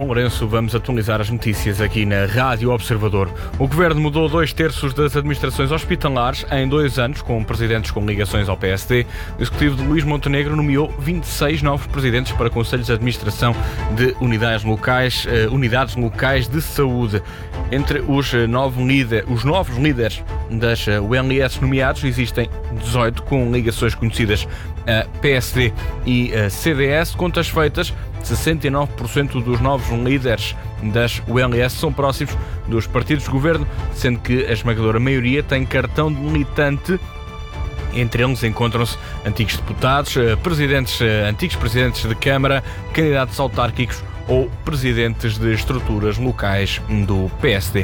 Lourenço, vamos atualizar as notícias aqui na Rádio Observador. O Governo mudou 2/3 das administrações hospitalares em 2 anos, com presidentes com ligações ao PSD. O Executivo de Luís Montenegro nomeou 26 novos presidentes para conselhos de administração de unidades locais de saúde. Entre os novos líderes das ULS nomeados, existem 18 com ligações conhecidas a PSD e a CDS. Contas feitas, 69% dos novos líderes das ULS são próximos dos partidos de governo, sendo que a esmagadora maioria tem cartão de militante. Entre eles encontram-se antigos deputados, antigos presidentes de Câmara, candidatos autárquicos ou presidentes de estruturas locais do PSD.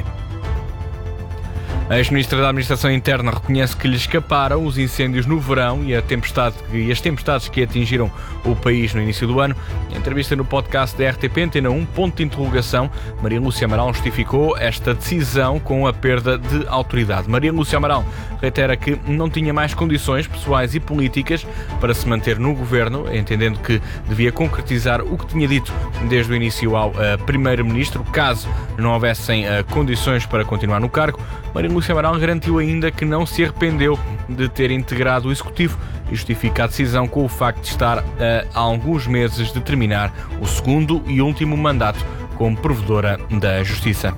A ex-ministra da Administração Interna reconhece que lhe escaparam os incêndios no verão e as tempestades que atingiram o país no início do ano. Em entrevista no podcast da RTP Antena 1, ponto de interrogação, Maria Lúcia Amaral justificou esta decisão com a perda de autoridade. Maria Lúcia Amaral reitera que não tinha mais condições pessoais e políticas para se manter no governo, entendendo que devia concretizar o que tinha dito desde o início ao primeiro-ministro, caso não houvessem condições para continuar no cargo. Maria Lúcia Amaral garantiu ainda que não se arrependeu de ter integrado o Executivo e justifica a decisão com o facto de estar há alguns meses de terminar o segundo e último mandato como provedora da Justiça.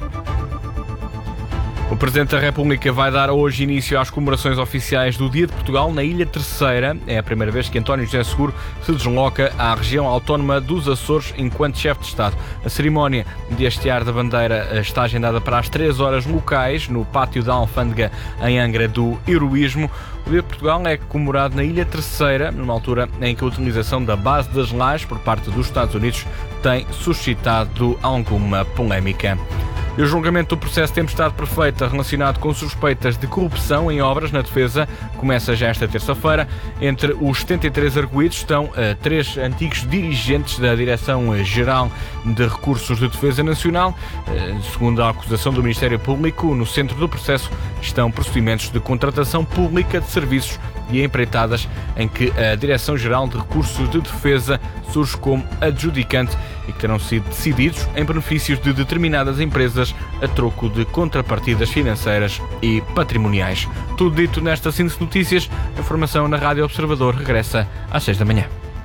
O Presidente da República vai dar hoje início às comemorações oficiais do Dia de Portugal na Ilha Terceira. É a primeira vez que António José Seguro se desloca à região autónoma dos Açores enquanto chefe de Estado. A cerimónia de hastear da bandeira está agendada para as 3 horas locais, no pátio da Alfândega, em Angra do Heroísmo. O Dia de Portugal é comemorado na Ilha Terceira, numa altura em que a utilização da base das lajes por parte dos Estados Unidos tem suscitado alguma polémica. E o julgamento do processo Tempestade Perfeita relacionado com suspeitas de corrupção em obras na defesa começa já esta terça-feira. Entre os 73 arguidos estão 3 antigos dirigentes da Direção-Geral de Recursos de Defesa Nacional. Segundo a acusação do Ministério Público, no centro do processo estão procedimentos de contratação pública de serviços e empreitadas em que a Direção-Geral de Recursos de Defesa surge como adjudicante e que terão sido decididos em benefícios de determinadas empresas a troco de contrapartidas financeiras e patrimoniais. Tudo dito nesta síntese de notícias. A informação na Rádio Observador regressa às 6 da manhã.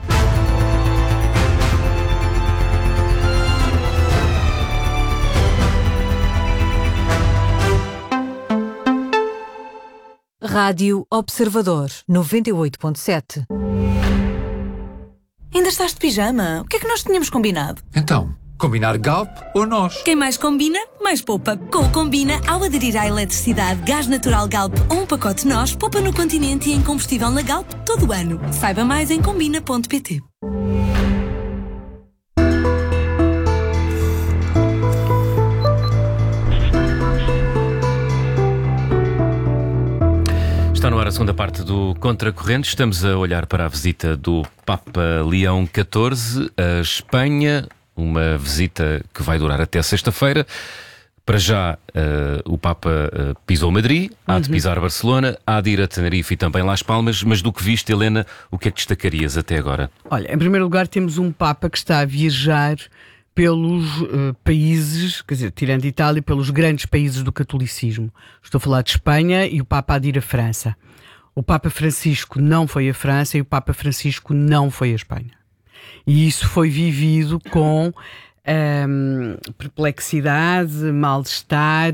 Rádio Observador 98.7. Ainda estás de pijama? O que é que nós tínhamos combinado? Então, combinar Galp ou nós? Quem mais combina, mais poupa. Com o Combina, ao aderir à eletricidade, gás natural Galp ou um pacote nós, poupa no Continente e em combustível na Galp todo o ano. Saiba mais em combina.pt. Está no ar a segunda parte do Contracorrente. Estamos a olhar para a visita do Papa Leão XIV a Espanha, uma visita que vai durar até sexta-feira. Para já, o Papa pisou Madrid, há de pisar Barcelona, há de ir a Tenerife e também Las Palmas, mas do que viste, Helena, o que é que destacarias até agora? Olha, em primeiro lugar temos um Papa que está a viajar pelos países, quer dizer, tirando Itália, pelos grandes países do catolicismo. Estou a falar de Espanha e o Papa a de ir a França. O Papa Francisco não foi a França e o Papa Francisco não foi a Espanha. E isso foi vivido com perplexidade, mal-estar,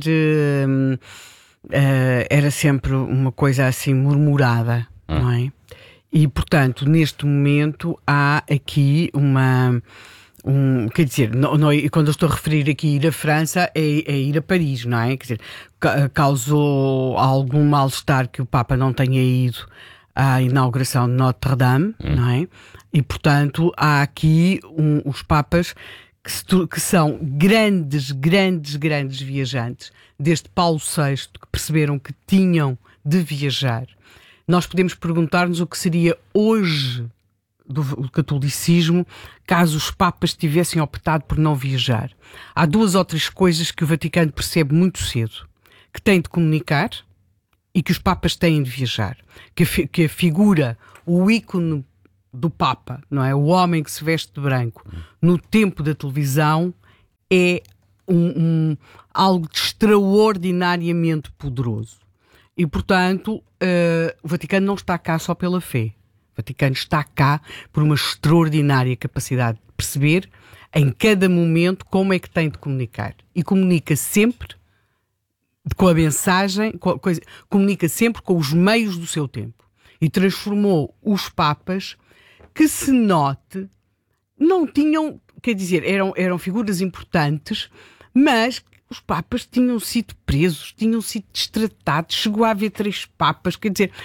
era sempre uma coisa assim murmurada, não é? E, portanto, neste momento há aqui quer dizer, quando eu estou a referir aqui ir a França, é ir a Paris, não é? Quer dizer, causou algum mal-estar que o Papa não tenha ido à inauguração de Notre-Dame, não é? E, portanto, há aqui os Papas que são grandes viajantes, desde Paulo VI, que perceberam que tinham de viajar. Nós podemos perguntar-nos o que seria hoje do catolicismo caso os papas tivessem optado por não viajar. Há 2 ou 3 coisas que o Vaticano percebe muito cedo: que tem de comunicar e que os papas têm de viajar, que a figura, o ícone do Papa, não é? O homem que se veste de branco no tempo da televisão é algo de extraordinariamente poderoso. E, portanto, o Vaticano não está cá só pela fé. O Vaticano está cá por uma extraordinária capacidade de perceber em cada momento como é que tem de comunicar. E comunica sempre com a mensagem, comunica sempre com os meios do seu tempo. E transformou os papas que, se note, não tinham, quer dizer, eram figuras importantes, mas os papas tinham sido presos, tinham sido destratados, chegou a haver 3 papas, quer dizer,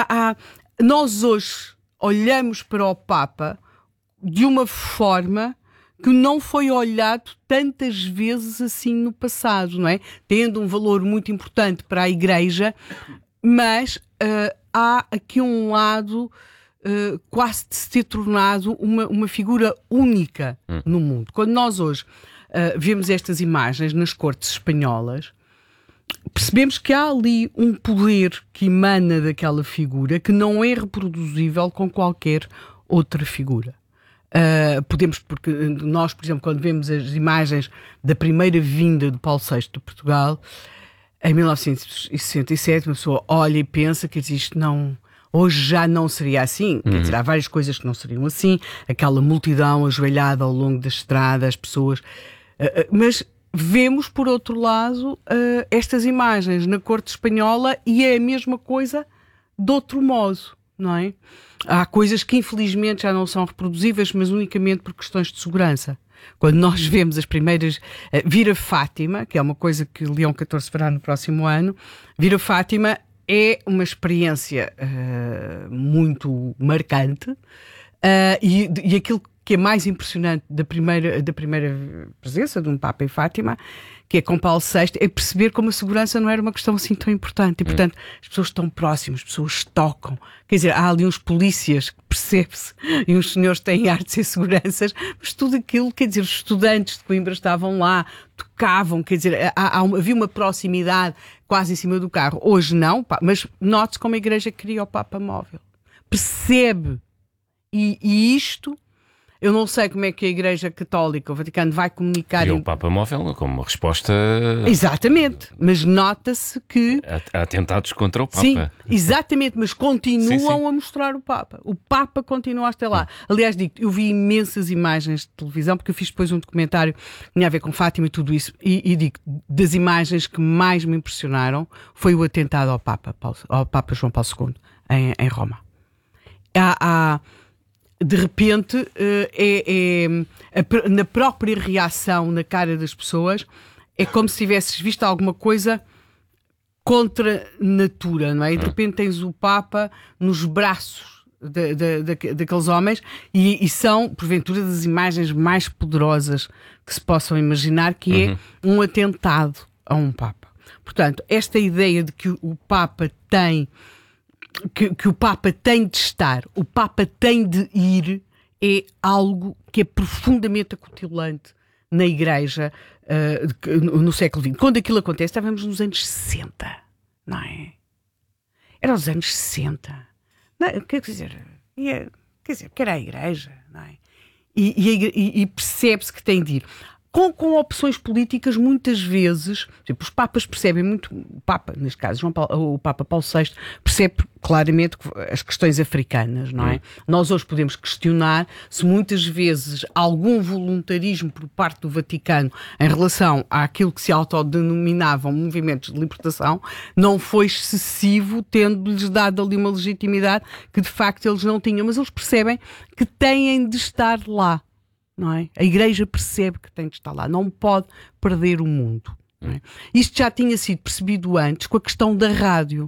nós hoje olhamos para o Papa de uma forma que não foi olhado tantas vezes assim no passado, não é? Tendo um valor muito importante para a Igreja, mas há aqui um lado quase de se ter tornado uma figura única no mundo. Quando nós hoje vemos estas imagens nas cortes espanholas, percebemos que há ali um poder que emana daquela figura que não é reproduzível com qualquer outra figura. Porque nós, por exemplo, quando vemos as imagens da primeira vinda de Paulo VI de Portugal, em 1967, uma pessoa olha e pensa que isto não... Hoje já não seria assim, quer dizer, há várias coisas que não seriam assim, aquela multidão ajoelhada ao longo da estrada, as pessoas... mas vemos, por outro lado, estas imagens na corte espanhola e é a mesma coisa de outro modo, não é? Há coisas que infelizmente já não são reproduzíveis, mas unicamente por questões de segurança. Quando nós vemos as primeiras... vir a Fátima, que é uma coisa que Leão XIV fará no próximo ano, vir a Fátima é uma experiência muito marcante e aquilo que é mais impressionante da primeira presença de um Papa em Fátima, que é com Paulo VI, é perceber como a segurança não era uma questão assim tão importante. E, portanto, as pessoas estão próximas, as pessoas tocam. Quer dizer, há ali uns polícias que percebe-se e uns senhores têm ar de ser seguranças, mas tudo aquilo, quer dizer, os estudantes de Coimbra estavam lá, tocavam, quer dizer, havia uma proximidade quase em cima do carro. Hoje não, mas note-se como a Igreja cria o Papa móvel. Percebe. E isto... Eu não sei como é que a Igreja Católica, o Vaticano, vai comunicar... E o Papa móvel como uma resposta... Exatamente, mas nota-se que... Há atentados contra o Papa. Sim, exatamente, mas continuam sim. a mostrar o Papa. O Papa continua a estar lá. Aliás, digo, eu vi imensas imagens de televisão, porque eu fiz depois um documentário que tinha a ver com Fátima e tudo isso, e digo, das imagens que mais me impressionaram foi o atentado ao Papa João Paulo II, em Roma. De repente, na própria reação na cara das pessoas, é como se tivesses visto alguma coisa contra natura, não é? E de repente tens o Papa nos braços daqueles homens e são, porventura, das imagens mais poderosas que se possam imaginar, que é um atentado a um Papa. Portanto, esta ideia de que o Papa tem... Que o Papa tem de estar, o Papa tem de ir, é algo que é profundamente acutilante na Igreja no século XX. Quando aquilo acontece, estávamos nos anos 60, não é? Era os anos 60. Não, quer dizer, que era a Igreja, não é? E percebe-se que tem de ir. Com opções políticas, muitas vezes, por exemplo, os papas percebem muito, o Papa, neste caso, o Papa Paulo VI, percebe claramente as questões africanas, não é? Nós hoje podemos questionar se muitas vezes algum voluntarismo por parte do Vaticano em relação àquilo que se autodenominavam movimentos de libertação não foi excessivo, tendo-lhes dado ali uma legitimidade que de facto eles não tinham, mas eles percebem que têm de estar lá. Não é? A Igreja percebe que tem de estar lá, não pode perder o mundo. Não é? Isto já tinha sido percebido antes com a questão da rádio.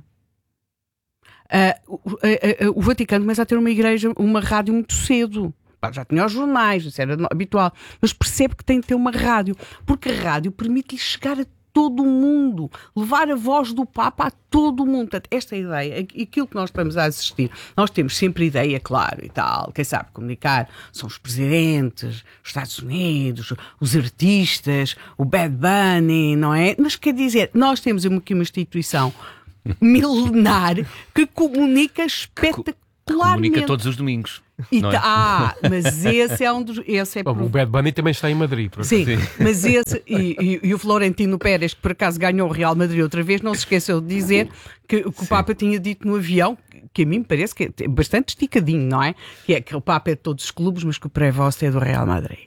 O Vaticano começa a ter uma rádio muito cedo. Já tinha os jornais, isso era habitual, mas percebe que tem de ter uma rádio, porque a rádio permite-lhe chegar a todo o mundo, levar a voz do Papa a todo o mundo. Portanto, esta ideia, aquilo que nós estamos a assistir, nós temos sempre ideia, claro, e tal, quem sabe comunicar são os presidentes, os Estados Unidos, os artistas, o Bad Bunny, não é? Mas quer dizer, nós temos aqui uma instituição milenar que comunica Comunica todos os domingos. Não é? Mas esse é um dos... O Bad Bunny também está em Madrid. Sim, mas esse e o Florentino Pérez, que por acaso ganhou o Real Madrid outra vez, não se esqueceu de dizer que o Papa tinha dito no avião, que a mim me parece que é bastante esticadinho, não é? Que é que o Papa é de todos os clubes, mas que o pré-vosso é do Real Madrid.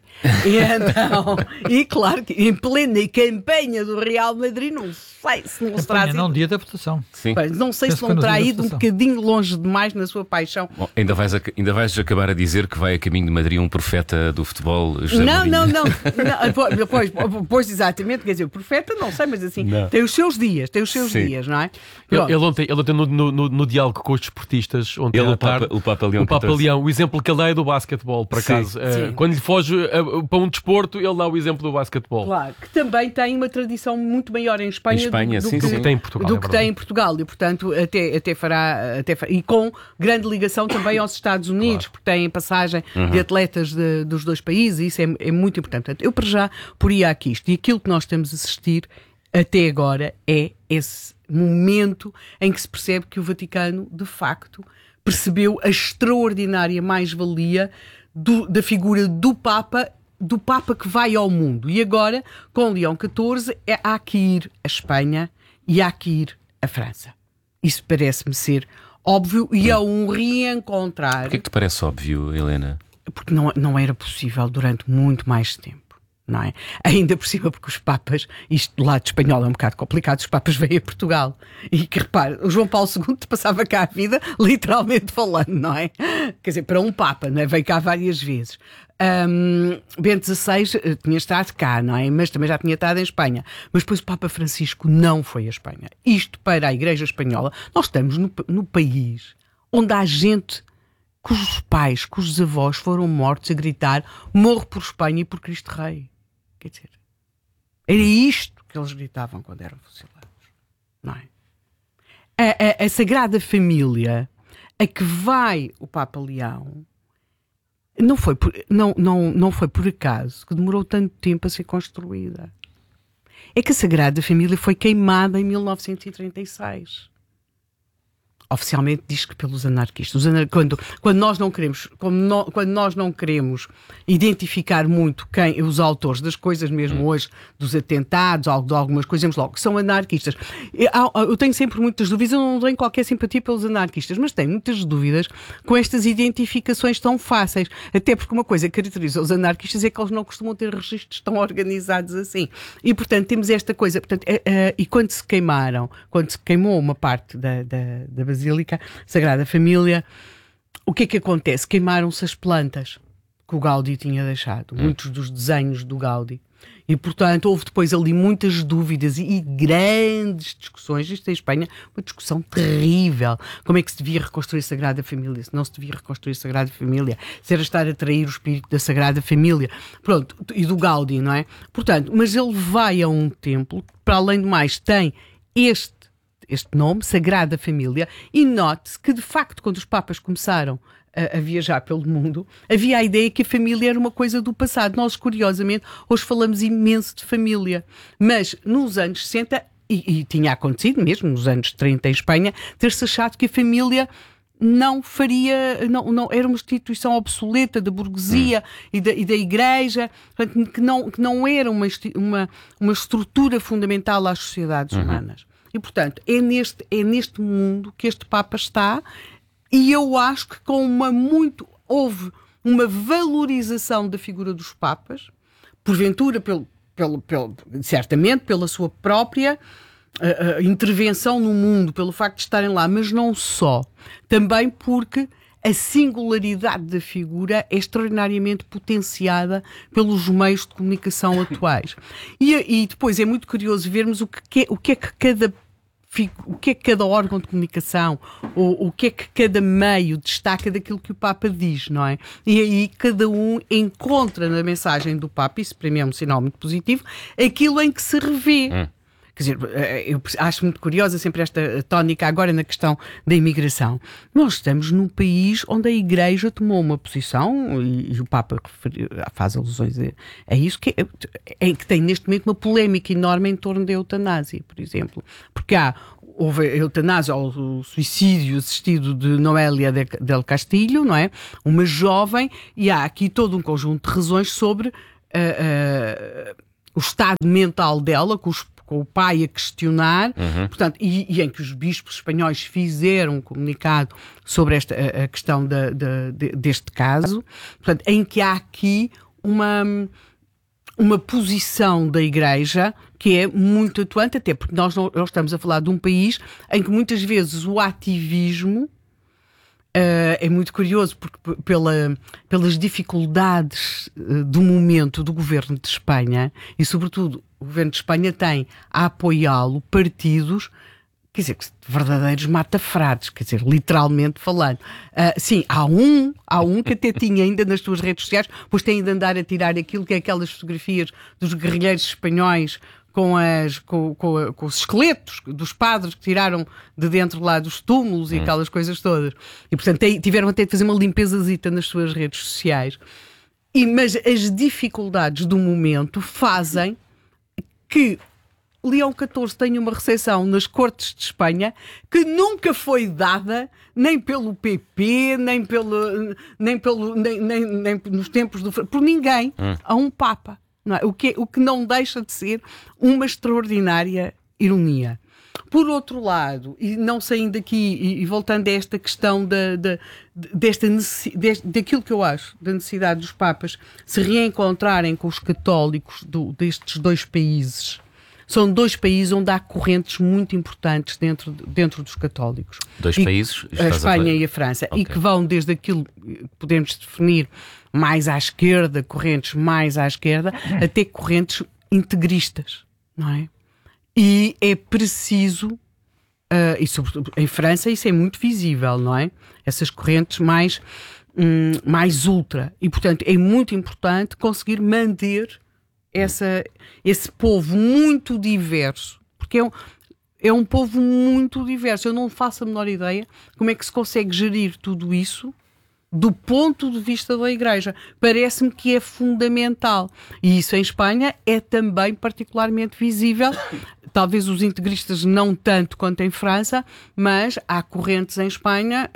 E claro que em plena campanha do Real Madrid, não sei se não se terá não, dia da votação. Não sei se não terá ido um bocadinho longe demais na sua paixão. Bom, ainda vais acabar a dizer que vai a caminho de Madrid um profeta do futebol, José Mourinho. Não. Pois exatamente, quer dizer, o profeta não sei, mas assim, tem os seus dias, não é? Ele ontem no diálogo com os desportistas, ontem à tarde, o Papa Leão, o exemplo que ele dá é do basquetebol, por acaso. Quando lhe foge para um desporto, ele dá o exemplo do basquetebol. Claro, que também tem uma tradição muito maior em Espanha, do que tem em Portugal. Do que tem em Portugal, e portanto até fará e com grande ligação também aos Estados Unidos, porque tem passagem de atletas dos dois países, e isso é muito importante. Portanto, eu para já poria aqui isto, e aquilo que nós estamos a assistir até agora é esse momento em que se percebe que o Vaticano, de facto, percebeu a extraordinária mais-valia da figura do Papa que vai ao mundo. E agora, com Leão XIV, há que ir à Espanha e há que ir à França. Isso parece-me ser óbvio e é um reencontrar. Porquê é que te parece óbvio, Helena? Porque não era possível durante muito mais tempo. Não é? Ainda por cima, porque os papas, isto do lado espanhol é um bocado complicado, os papas vêm a Portugal e que repare, o João Paulo II passava cá a vida literalmente falando, não é? Quer dizer, para um papa, não é? Veio cá várias vezes. Bento XVI tinha estado cá, não é? Mas também já tinha estado em Espanha. Mas depois o Papa Francisco não foi à Espanha. Isto para a Igreja Espanhola, nós estamos no país onde há gente cujos pais, cujos avós foram mortos a gritar: morro por Espanha e por Cristo Rei. Quer dizer, era isto que eles gritavam quando eram fuzilados, não é? A Sagrada Família a que vai o Papa Leão não foi por acaso que demorou tanto tempo a ser construída. É que a Sagrada Família foi queimada em 1936. Oficialmente diz que pelos anarquistas. Quando nós não queremos identificar muito os autores das coisas, mesmo hoje, dos atentados, de algumas coisas, dizemos logo que são anarquistas. Eu tenho sempre muitas dúvidas, eu não tenho qualquer simpatia pelos anarquistas, mas tenho muitas dúvidas com estas identificações tão fáceis. Até porque uma coisa que caracteriza os anarquistas é que eles não costumam ter registros tão organizados assim. E, portanto, temos esta coisa. Portanto, e quando se queimou uma parte da Basílica Sagrada Família, o que é que acontece? Queimaram-se as plantas que o Gaudí tinha deixado, muitos dos desenhos do Gaudí. E, portanto, houve depois ali muitas dúvidas e grandes discussões. Isto em Espanha, uma discussão terrível. Como é que se devia reconstruir a Sagrada Família? Se não se devia reconstruir a Sagrada Família? Se era estar a atrair o espírito da Sagrada Família? Pronto, e do Gaudí, não é? Portanto, mas ele vai a um templo que, para além do mais, tem este nome, Sagrada Família, e note-se que, de facto, quando os papas começaram a viajar pelo mundo, havia a ideia que a família era uma coisa do passado. Nós, curiosamente, hoje falamos imenso de família, mas nos anos 60, e tinha acontecido mesmo nos anos 30 em Espanha, ter-se achado que a família não era uma instituição obsoleta da burguesia e da igreja, portanto, que não era uma estrutura fundamental às sociedades humanas. E, portanto, é neste mundo que este Papa está, e eu acho que houve uma valorização da figura dos Papas, porventura, certamente, pela sua própria intervenção no mundo, pelo facto de estarem lá, mas não só. Também porque a singularidade da figura é extraordinariamente potenciada pelos meios de comunicação atuais. E depois é muito curioso vermos o que é que cada órgão de comunicação ou o que é que cada meio destaca daquilo que o Papa diz, não é? E aí cada um encontra na mensagem do Papa, isso para mim é um sinal muito positivo, aquilo em que se revê. Quer dizer, eu acho muito curiosa sempre esta tónica agora na questão da imigração. Nós estamos num país onde a Igreja tomou uma posição, e o Papa faz alusões a isso, que tem neste momento uma polémica enorme em torno da eutanásia, por exemplo. Porque há houve a eutanásia ou o suicídio assistido de Noélia del Castillo, não é? Uma jovem, e há aqui todo um conjunto de razões sobre o estado mental dela, com o pai a questionar, portanto, e em que os bispos espanhóis fizeram um comunicado sobre a questão deste caso, portanto, em que há aqui uma posição da Igreja que é muito atuante, até porque nós estamos a falar de um país em que muitas vezes o ativismo é muito curioso, porque pelas dificuldades do momento do governo de Espanha, e sobretudo o governo de Espanha tem a apoiá-lo partidos, quer dizer, verdadeiros mata-frades, quer dizer, literalmente falando. Sim, há um que até tinha ainda nas suas redes sociais, pois tem de andar a tirar aquilo que é aquelas fotografias dos guerrilheiros espanhóis com os esqueletos dos padres que tiraram de dentro lá dos túmulos e aquelas coisas todas. E, portanto, tiveram até de fazer uma limpezazita nas suas redes sociais. Mas as dificuldades do momento fazem que Leão XIV tenha uma recepção nas Cortes de Espanha que nunca foi dada nem pelo PP, nem nos tempos por ninguém, a um Papa. Não é? O que não deixa de ser uma extraordinária ironia. Por outro lado, e não saindo daqui e voltando a esta questão daquilo que eu acho, da necessidade dos Papas se reencontrarem com os católicos destes dois países. São dois países onde há correntes muito importantes dentro dos católicos. Dois países? A Espanha e a França. Okay. E que vão desde aquilo que podemos definir mais à esquerda, correntes mais à esquerda, até correntes integristas, não é? E é preciso, e sobretudo em França isso é muito visível, não é? Essas correntes mais ultra. E, portanto, é muito importante conseguir manter esse povo muito diverso, porque é um povo muito diverso. Eu não faço a menor ideia como é que se consegue gerir tudo isso do ponto de vista da Igreja. Parece-me que é fundamental. E isso em Espanha é também particularmente visível. Talvez os integristas não tanto quanto em França, mas há correntes em Espanha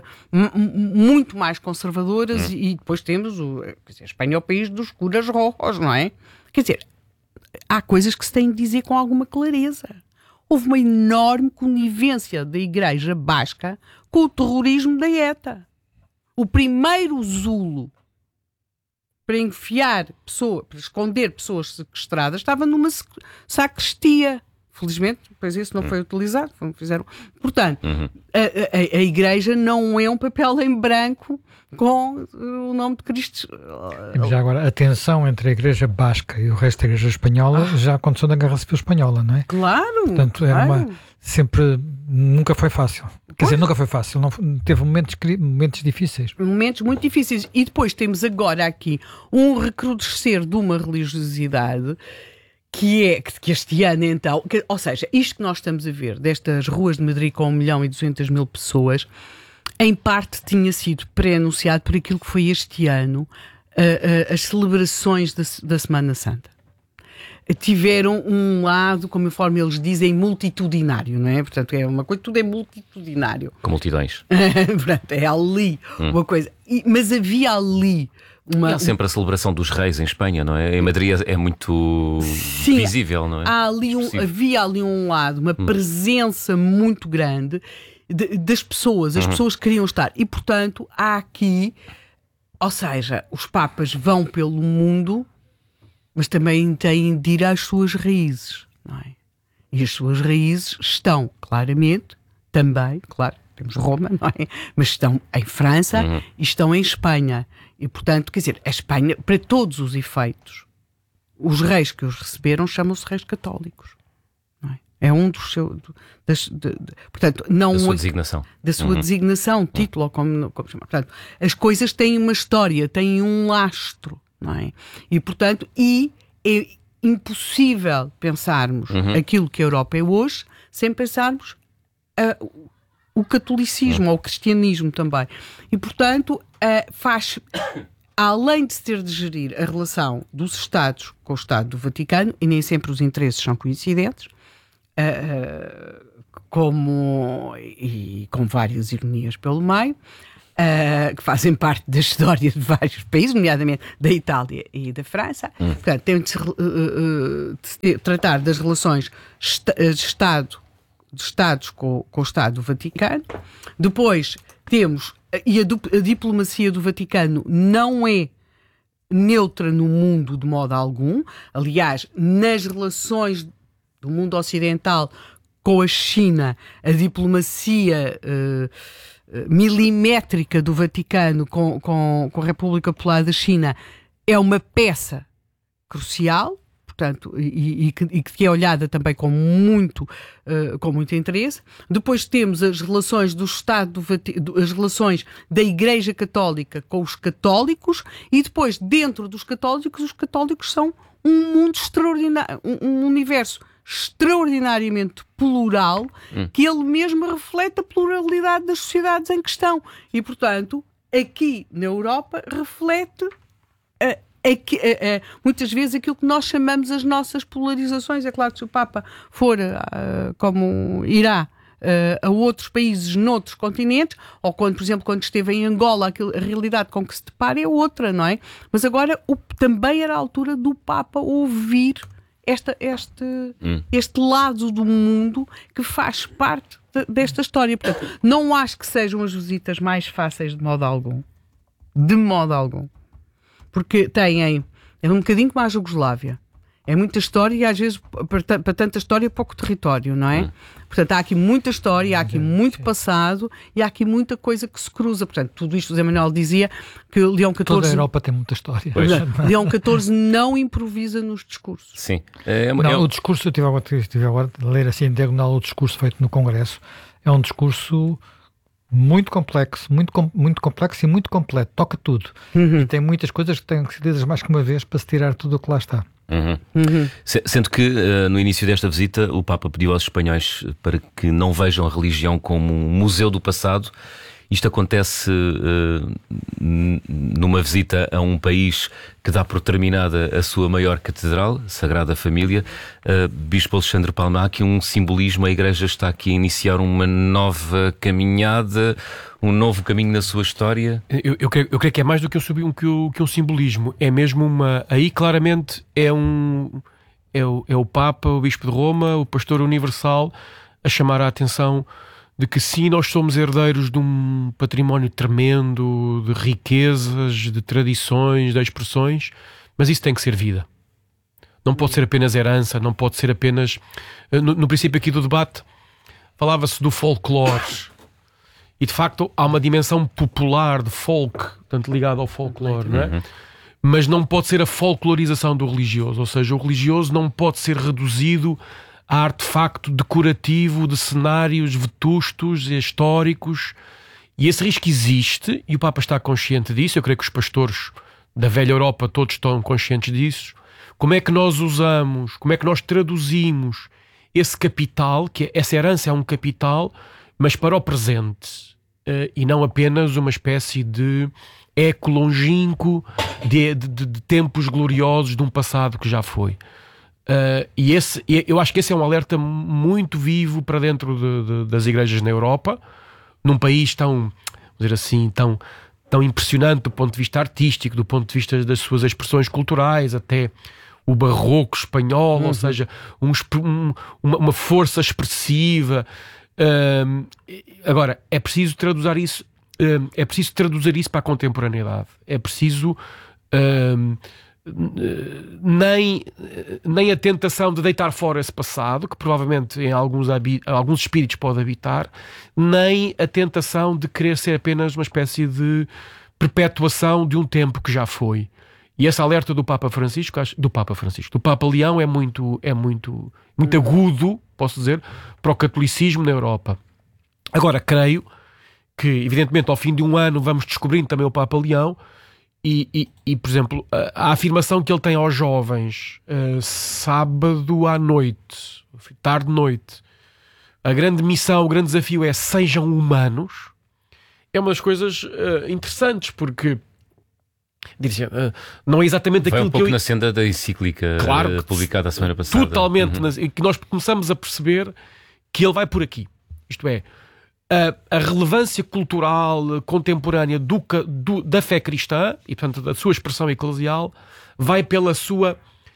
muito mais conservadoras e depois temos a Espanha é o país dos curas rojos, não é? Quer dizer, há coisas que se têm de dizer com alguma clareza. Houve uma enorme conivência da Igreja Basca com o terrorismo da ETA. O primeiro zulo para para esconder pessoas sequestradas, estava numa sacristia. Felizmente, depois isso não foi utilizado. Fizeram. Portanto, a Igreja não é um papel em branco com o nome de Cristo. Já agora, a tensão entre a Igreja Basca e o resto da Igreja Espanhola já aconteceu na Guerra Civil Espanhola, não é? Claro! Portanto, claro. Nunca foi fácil. Quer dizer, nunca foi fácil. Teve momentos difíceis. Momentos muito difíceis. E depois temos agora aqui um recrudescer de uma religiosidade que este ano, então... ou seja, isto que nós estamos a ver, destas ruas de Madrid com 1.200.000 pessoas, em parte tinha sido pré-anunciado por aquilo que foi este ano as celebrações da Semana Santa. Tiveram um lado, conforme eles dizem, multitudinário, não é? Portanto, é uma coisa, tudo é multitudinário. Com multidões. Portanto, é ali uma coisa. Mas havia ali há sempre a celebração dos reis em Espanha, não é? Em Madrid é muito visível, não é? Havia ali um lado, uma presença muito grande das pessoas. As pessoas queriam estar. E, portanto, há aqui... Ou seja, os papas vão pelo mundo, mas também têm de ir às suas raízes, não é? E as suas raízes estão, claramente, também, claro, temos Roma, não é? Mas estão em França e estão em Espanha. E, portanto, quer dizer, a Espanha, para todos os efeitos, os reis que os receberam chamam-se reis católicos. Não é? É um dos seus... portanto, não da sua designação. Da sua designação, título, ou como chamar. Portanto, as coisas têm uma história, têm um lastro, não é? E, portanto, é impossível pensarmos aquilo que a Europa é hoje sem pensarmos o catolicismo ou o cristianismo também. E, portanto, além de se ter de gerir a relação dos Estados com o Estado do Vaticano, e nem sempre os interesses são coincidentes, e com várias ironias pelo meio, que fazem parte da história de vários países, nomeadamente da Itália e da França. Portanto, temos de tratar das relações de Estados com o Estado do Vaticano. Depois temos, e a diplomacia do Vaticano não é neutra no mundo de modo algum. Aliás, nas relações do mundo ocidental com a China, a diplomacia milimétrica do Vaticano com a República Popular da China é uma peça crucial, portanto, e que é olhada também com muito interesse. Depois temos as relações do Estado, as relações da Igreja Católica com os católicos, e depois, dentro dos católicos, os católicos são um mundo extraordinário, um universo extraordinariamente plural, que ele mesmo reflete a pluralidade das sociedades em questão. E, portanto, aqui na Europa reflete muitas vezes aquilo que nós chamamos as nossas polarizações. É claro que se o Papa for, como irá, a outros países noutros continentes, ou quando, por exemplo, quando esteve em Angola, a realidade com que se depara é outra, não é? Mas agora também era a altura do Papa ouvir este lado do mundo que faz parte desta história. Portanto, não acho que sejam as visitas mais fáceis de modo algum. De modo algum. Porque é um bocadinho como a Jugoslávia. É muita história e às vezes para tanta história pouco território, não é? Portanto, há aqui muita história, há aqui muito passado e há aqui muita coisa que se cruza. Portanto, tudo isto o Zé Manuel dizia que Leão XIV... Toda a Europa tem muita história. Leão XIV não improvisa nos discursos. Sim. O discurso, eu tive agora de ler assim em diagonal o discurso feito no Congresso. É um discurso muito complexo, muito complexo e muito completo. Toca tudo. E tem muitas coisas que têm que ser lidas mais que uma vez para se tirar tudo o que lá está. Sendo que no início desta visita o Papa pediu aos espanhóis para que não vejam a religião como um museu do passado. Isto acontece numa visita a um país que dá por terminada a sua maior catedral, Sagrada Família. Bispo Alexandre Palma, há aqui um simbolismo. A Igreja está aqui a iniciar uma nova caminhada, um novo caminho na sua história. Eu creio que é mais do que um simbolismo. É mesmo aí claramente é o Papa, o Bispo de Roma, o Pastor Universal, a chamar a atenção de que sim, nós somos herdeiros de um património tremendo, de riquezas, de tradições, de expressões, mas isso tem que ser vida. Não pode ser apenas herança, não pode ser apenas... No princípio aqui do debate falava-se do folclore, e de facto há uma dimensão popular de folk, tanto ligada ao folclore, não é? Mas não pode ser a folclorização do religioso, ou seja, o religioso não pode ser reduzido a artefacto decorativo de cenários vetustos e históricos, e esse risco existe, e o Papa está consciente disso. Eu creio que os pastores da velha Europa todos estão conscientes disso. Como é que nós usamos, como é que nós traduzimos esse capital, que essa herança é um capital, mas para o presente, e não apenas uma espécie de eco longínquo de tempos gloriosos de um passado que já foi. Eu acho que esse é um alerta muito vivo para dentro das igrejas na Europa, num país tão, vamos dizer assim, tão impressionante do ponto de vista artístico, do ponto de vista das suas expressões culturais, até o barroco espanhol, ou seja, uma força expressiva. Agora, é preciso traduzir isso para a contemporaneidade. É preciso... nem a tentação de deitar fora esse passado, que provavelmente em alguns espíritos pode habitar, nem a tentação de querer ser apenas uma espécie de perpetuação de um tempo que já foi. E esse alerta do Papa Leão é muito agudo, posso dizer, para o catolicismo na Europa. Agora, creio que, evidentemente, ao fim de um ano vamos descobrindo também o Papa Leão. E, por exemplo, a afirmação que ele tem aos jovens sábado à noite, tarde-noite, a grande missão, o grande desafio é sejam humanos, é uma das coisas interessantes, porque não é exatamente aquilo um pouco na senda da encíclica, claro, publicada a semana passada. Totalmente, que nós começamos a perceber que ele vai por aqui. Isto é, a relevância cultural contemporânea da fé cristã, e portanto da sua expressão eclesial, vai pela sua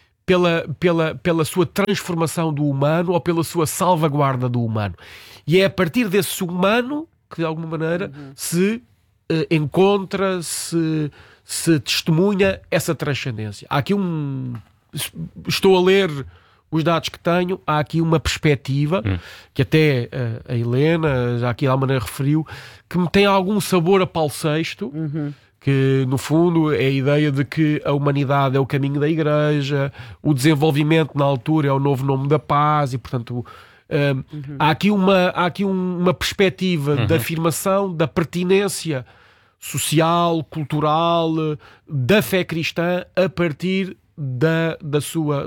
transformação do humano ou pela sua salvaguarda do humano. E é a partir desse humano que, de alguma maneira, se encontra, se testemunha essa transcendência. Há aqui estou a ler os dados que tenho, há aqui uma perspectiva que até a Helena já aqui de alguma maneira referiu, que me tem algum sabor a Paulo VI, que no fundo é a ideia de que a humanidade é o caminho da Igreja, o desenvolvimento na altura é o novo nome da paz, e portanto há aqui uma perspectiva de afirmação da pertinência social, cultural, da fé cristã a partir da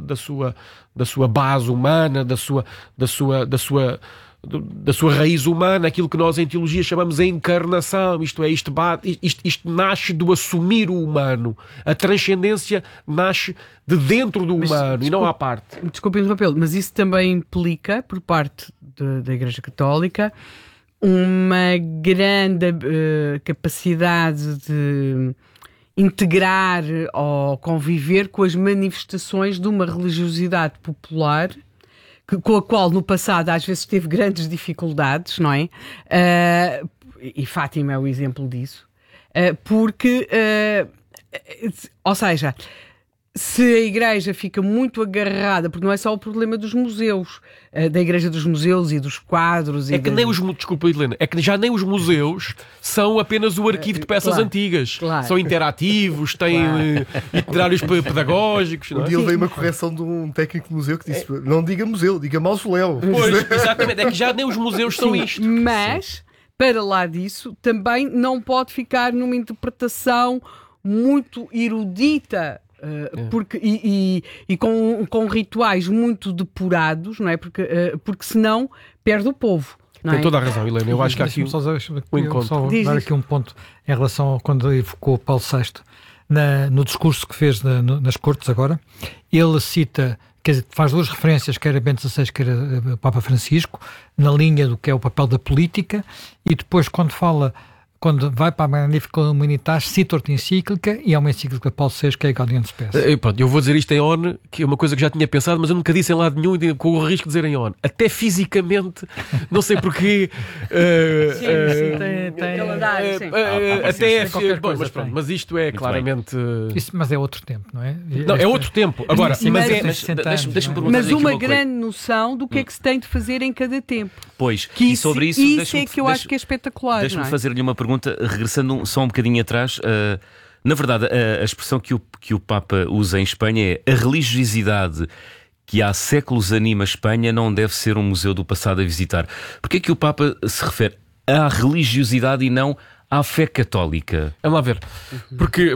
sua base humana, da sua raiz humana, aquilo que nós em teologia chamamos a encarnação, isto é, isto nasce do assumir o humano. A transcendência nasce de dentro do humano e não à parte. Desculpem o papel, mas isso também implica, por parte da Igreja Católica, uma grande capacidade de integrar ou conviver com as manifestações de uma religiosidade popular com a qual no passado às vezes teve grandes dificuldades, não é? E Fátima é o exemplo disso. Porque, ou seja, se a Igreja fica muito agarrada, porque não é só o problema dos museus, da Igreja dos Museus e dos quadros... Desculpa, Helena, é que já nem os museus são apenas o arquivo de peças antigas. São interativos, têm itinerários pedagógicos. Um dia veio uma correção de um técnico de museu que disse, não diga museu, diga mausoléu. Pois, exatamente, é que já nem os museus são isto. Mas, para lá disso, também não pode ficar numa interpretação muito erudita, porque, e com rituais muito depurados, não é? Porque senão perde o povo. Tem toda a razão, Helena. Eu acho que há aqui só dar aqui um ponto em relação a quando evocou Paulo VI no discurso que fez nas Cortes agora. Ele cita, quer dizer, faz duas referências, quer a Bento XVI, quer a Papa Francisco, na linha do que é o papel da política, e depois quando vai para a Magnificat Humanitas, cita outra encíclica, e é uma encíclica de Paulo VI, que é a Gaudium et Spes. Eu vou dizer isto em ON, que é uma coisa que já tinha pensado, mas eu nunca disse em lado nenhum, com o risco de dizer em ON. Até fisicamente, não sei porquê. Mas isto é claramente... Mas é outro tempo, não é? Não, é outro tempo. Agora, deixa-me perguntar. Mas uma grande noção do que é que se tem de fazer em cada tempo. Pois, e sobre isso... Isso é que eu acho que é espetacular. Deixa-me fazer-lhe uma pergunta, regressando só um bocadinho atrás. Na verdade, a expressão que o Papa usa em Espanha é: a religiosidade que há séculos anima a Espanha não deve ser um museu do passado a visitar. Porquê é que o Papa se refere à religiosidade e não à fé católica? Vamos lá ver. Porque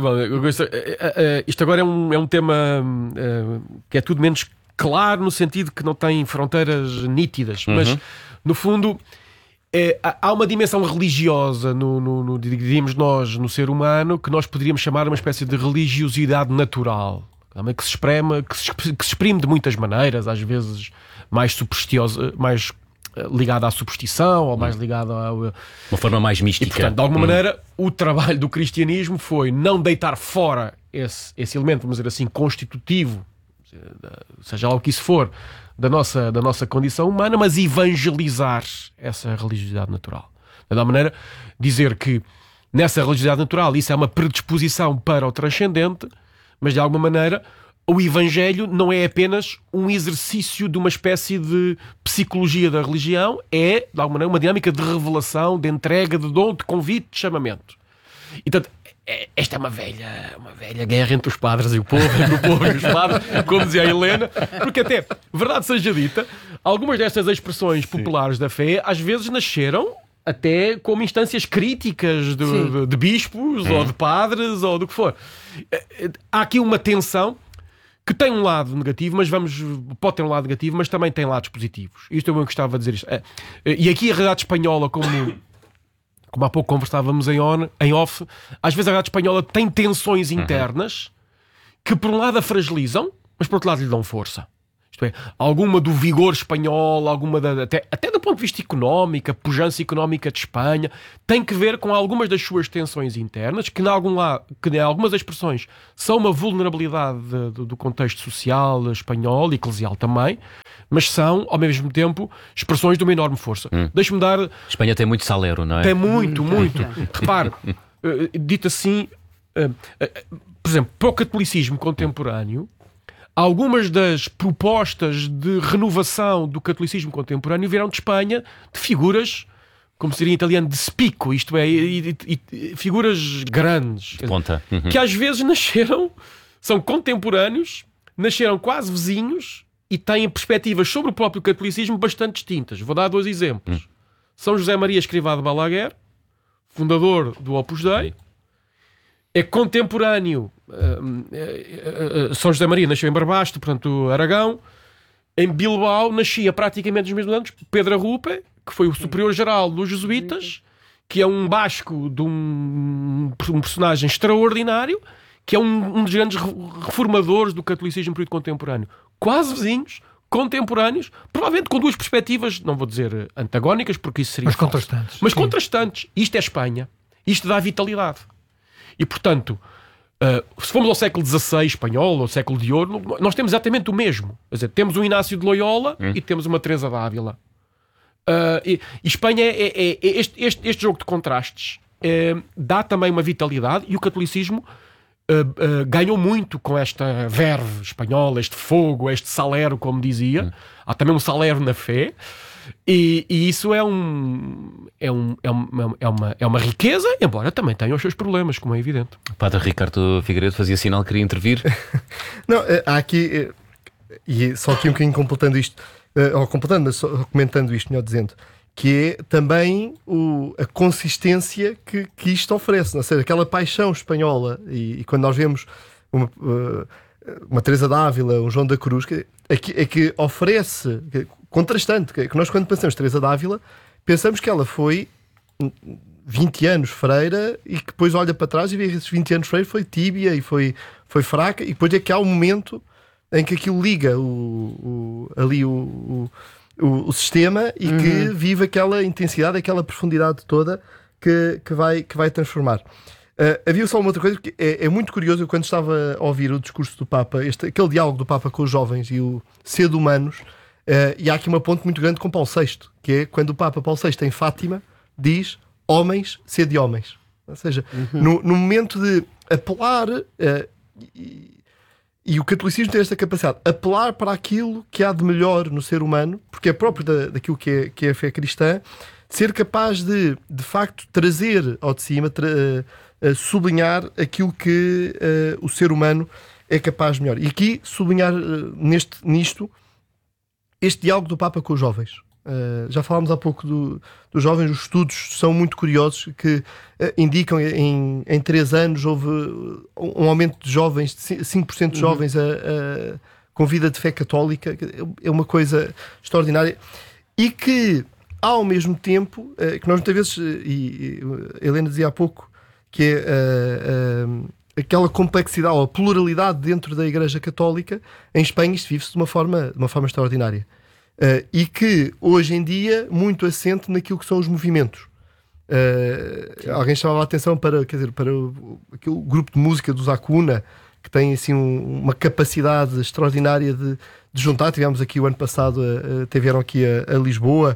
isto agora é um tema que é tudo menos claro, no sentido que não tem fronteiras nítidas, mas no fundo há uma dimensão religiosa diríamos nós, no ser humano, que nós poderíamos chamar uma espécie de religiosidade natural, que se exprime de muitas maneiras, às vezes mais supersticiosa, mais ligada à superstição, ou mais ligada a uma forma mais mística. E, portanto, de alguma maneira, o trabalho do cristianismo foi não deitar fora esse elemento, vamos dizer assim, constitutivo, seja lá o que isso for, da nossa condição humana, mas evangelizar essa religiosidade natural. De alguma maneira, dizer que nessa religiosidade natural isso é uma predisposição para o transcendente, mas de alguma maneira o Evangelho não é apenas um exercício de uma espécie de psicologia da religião, é, de alguma maneira, uma dinâmica de revelação, de entrega, de dom, de convite, de chamamento. E, portanto, esta é uma velha guerra entre os padres e o povo, entre o povo e os padres, como dizia a Helena, porque até, verdade seja dita, algumas destas expressões populares da fé às vezes nasceram até como instâncias críticas de bispos ou de padres ou do que for. Há aqui uma tensão que tem um lado negativo, mas pode ter um lado negativo, mas também tem lados positivos. Isto eu gostava de dizer isto. E aqui a realidade espanhola, como há pouco conversávamos em off, às vezes a realidade espanhola tem tensões internas que por um lado a fragilizam, mas por outro lado lhe dão força. Isto é, alguma do vigor espanhol, alguma até do ponto de vista económico, a pujança económica de Espanha, tem que ver com algumas das suas tensões internas, que em algumas expressões são uma vulnerabilidade do contexto social espanhol e eclesial também, mas são, ao mesmo tempo, expressões de uma enorme força. Deixa-me dar... Espanha tem muito salero, não é? Tem muito. Repare, dito assim, por exemplo, para o catolicismo contemporâneo, algumas das propostas de renovação do catolicismo contemporâneo vieram de Espanha, de figuras, como seria em italiano, de spicco, isto é, figuras grandes, De ponta. que às vezes são contemporâneos, nasceram quase vizinhos e têm perspectivas sobre o próprio catolicismo bastante distintas. Vou dar 2 exemplos. São José Maria Escrivá de Balaguer, fundador do Opus Dei, é contemporâneo. São José Maria nasceu em Barbasto, portanto, Aragão. Em Bilbao nascia praticamente nos mesmos anos Pedro Arrupe, que foi o superior-geral dos jesuítas, que é um basco de um personagem extraordinário, que é um dos grandes reformadores do catolicismo período contemporâneo. Quase vizinhos, contemporâneos, provavelmente com 2 perspectivas, não vou dizer antagónicas, porque isso seria Mas falso, contrastantes. mas Sim. contrastantes. Isto é Espanha. Isto dá vitalidade. E, portanto, se formos ao século XVI espanhol, ao século de ouro, nós temos exatamente o mesmo. Quer dizer, temos um Inácio de Loyola e temos uma Teresa d'Ávila. E Espanha este jogo de contrastes dá também uma vitalidade, e o catolicismo ganhou muito com esta verve espanhola, este fogo, este salero, como dizia. Há também um salero na fé. E isso é uma riqueza, embora também tenha os seus problemas, como é evidente. O Padre Ricardo Figueiredo fazia sinal que queria intervir. Não, há aqui, e só aqui um bocadinho completando isto, ou completando, mas só comentando isto, melhor dizendo, que é também a consistência que isto oferece, ou seja, aquela paixão espanhola, e quando nós vemos uma Teresa d'Ávila, um João da Cruz, é que oferece, contrastante, que nós quando pensamos Teresa d'Ávila, pensamos que ela foi 20 anos freira e que depois olha para trás e vê que esses 20 anos freira foi tíbia e foi fraca, e depois é que há um momento em que aquilo liga o sistema e que vive aquela intensidade, aquela profundidade toda que vai transformar. Havia só uma outra coisa que é muito curioso. Eu, quando estava a ouvir o discurso do Papa, aquele diálogo do Papa com os jovens e o ser de humanos, e há aqui uma ponte muito grande com Paulo VI, que é quando o Papa Paulo VI em Fátima diz: homens, ser de homens. Ou seja, no momento de apelar, e o catolicismo tem esta capacidade, apelar para aquilo que há de melhor no ser humano, porque é próprio daquilo que é a fé cristã, ser capaz de facto, trazer ao de cima, sublinhar aquilo que o ser humano é capaz de melhor. E aqui sublinhar nisto este diálogo do Papa com os jovens. Já falámos há pouco dos jovens. Os estudos são muito curiosos, que indicam em 3 anos houve um aumento de jovens, de 5% de jovens com vida de fé católica. É uma coisa extraordinária, e que ao mesmo tempo, que nós muitas vezes, e a Helena dizia há pouco, que é aquela complexidade ou a pluralidade dentro da Igreja Católica. Em Espanha isto vive-se de uma forma extraordinária, e que hoje em dia muito assente naquilo que são os movimentos. Alguém chamava a atenção para aquele grupo de música dos Acuna, que tem assim uma capacidade extraordinária de juntar. Tivemos aqui o ano passado, vieram aqui a Lisboa,